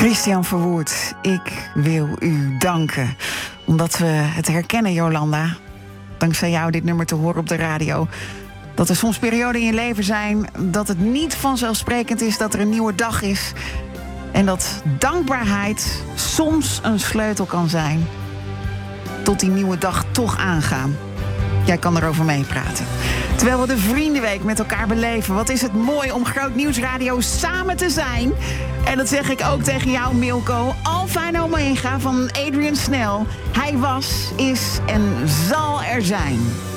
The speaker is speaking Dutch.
Christian Verwoerd, ik wil u danken. Omdat we het herkennen, Jolanda, dankzij jou dit nummer te horen op de radio, dat er soms perioden in je leven zijn dat het niet vanzelfsprekend is dat er een nieuwe dag is. En dat dankbaarheid soms een sleutel kan zijn tot die nieuwe dag toch aangaan. Jij kan erover meepraten. Terwijl we de Vriendenweek met elkaar beleven. Wat is het mooi om Groot Nieuwsradio samen te zijn. En dat zeg ik ook tegen jou, Milko. Alpha en Omega van Adrian Snell. Hij was, is en zal er zijn.